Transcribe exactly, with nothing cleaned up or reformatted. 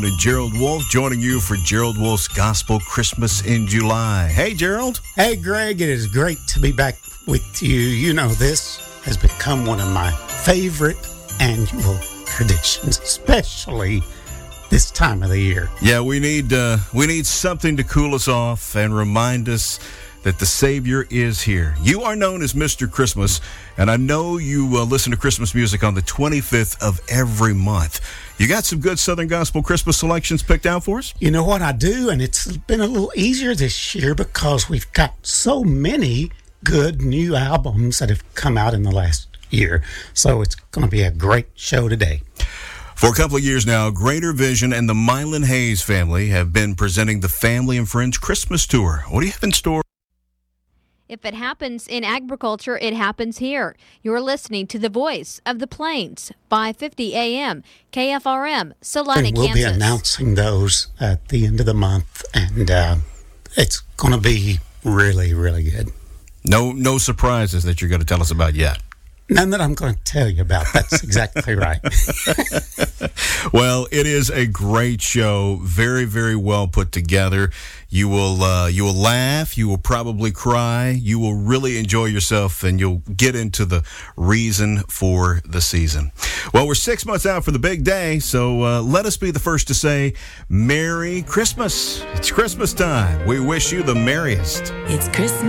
And Gerald Wolf joining you for Gerald Wolf's Gospel Christmas in July. Hey, Gerald. Hey, Greg. It is great to be back with you. You know, this has become one of my favorite annual traditions, especially this time of the year. Yeah, we need uh, we need something to cool us off and remind us that the Savior is here. You are known as Mister Christmas, and I know you uh, listen to Christmas music on the twenty-fifth of every month. You got some good Southern Gospel Christmas selections picked out for us? You know what I do, and it's been a little easier this year because we've got so many good new albums that have come out in the last year. So it's going to be a great show today. For a couple of years now, Greater Vision and the Mylan Hayes family have been presenting the Family and Friends Christmas Tour. What do you have in store? If it happens in agriculture, it happens here. You're listening to the Voice of the Plains, five fifty A M, K F R M, Salina, and we'll Kansas. We'll be announcing those at the end of the month, and uh, it's going to be really, really good. No, no surprises that you're going to tell us about yet. None that I'm going to tell you about. That's exactly right. Well, it is a great show. Very, very well put together. You will uh, you will laugh. You will probably cry. You will really enjoy yourself, and you'll get into the reason for the season. Well, we're six months out for the big day, so uh, let us be the first to say Merry Christmas. It's Christmas time. We wish you the merriest. It's Christmas.